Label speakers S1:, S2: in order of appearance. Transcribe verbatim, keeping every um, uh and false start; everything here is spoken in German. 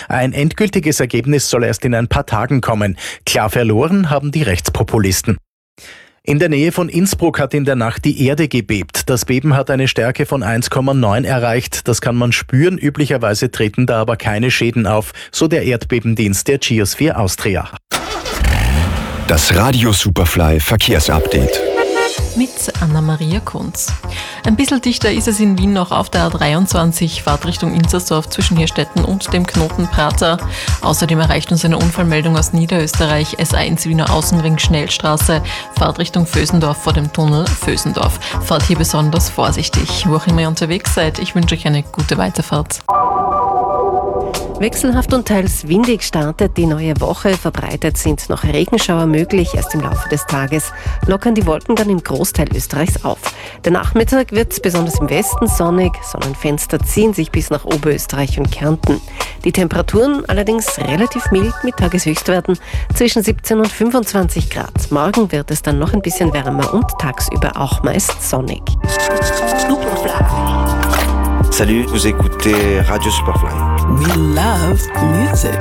S1: Ein endgültiges Ergebnis soll erst in ein paar Tagen kommen. Klar verloren haben die Rechtspopulisten. In der Nähe von Innsbruck hat in der Nacht die Erde gebebt. Das Beben hat eine Stärke von eins Komma neun erreicht. Das kann man spüren. Üblicherweise treten da aber keine Schäden auf, so der Erdbebendienst der Geosphere Austria.
S2: Das Radio Superfly Verkehrsupdate.
S3: Mit Anna-Maria Kunz. Ein bisschen dichter ist es in Wien noch auf der A dreiundzwanzig, Fahrt Richtung Inzersdorf zwischen Hirstetten und dem Knoten Prater. Außerdem erreicht uns eine Unfallmeldung aus Niederösterreich, S eins Wiener Außenring Schnellstraße, Fahrt Richtung Vösendorf vor dem Tunnel Vösendorf. Fahrt hier besonders vorsichtig. Wo auch immer ihr unterwegs seid, ich wünsche euch eine gute Weiterfahrt.
S4: Wechselhaft und teils windig startet die neue Woche. Verbreitet sind noch Regenschauer möglich. Erst im Laufe des Tages lockern die Wolken dann im Großteil Österreichs auf. Der Nachmittag wird besonders im Westen sonnig. Sonnenfenster ziehen sich bis nach Oberösterreich und Kärnten. Die Temperaturen allerdings relativ mild mit Tageshöchstwerten zwischen siebzehn und fünfundzwanzig Grad. Morgen wird es dann noch ein bisschen wärmer und tagsüber auch meist sonnig.
S5: Salut, vous écoutez Radio Superfly.
S6: We love music.